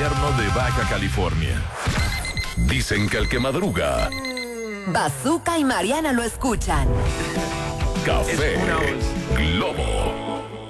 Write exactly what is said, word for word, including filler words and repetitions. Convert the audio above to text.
gobierno de Baja California. Dicen que el que madruga... Bazooka y Mariana lo escuchan. Café Globo.